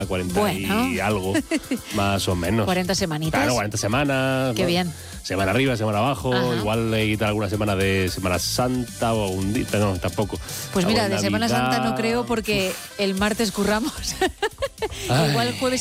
40 y algo, más o menos. 40 semanitas. Claro, 40 semanas. Qué bien. Semana arriba, semana abajo. Ajá. Igual le quitar alguna semana de Semana Santa o un día, pero no, tampoco. Pues mira, de Semana Santa no creo porque el martes curramos. Igual jueves